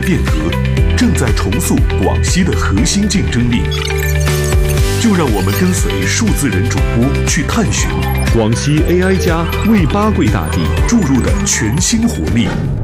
变革，正在重塑广西的核心竞争力。就让我们跟随数字人主播去探寻广西 AI+ 为八桂大地注入的全新活力。